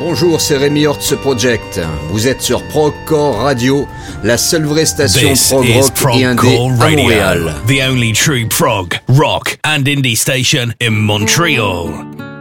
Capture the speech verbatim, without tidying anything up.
Bonjour, c'est Rémi Hortz Project. Vous êtes sur Progcore Radio, la seule vraie station prog rock et indé à Montréal. The only true prog, rock and indie station in Montreal.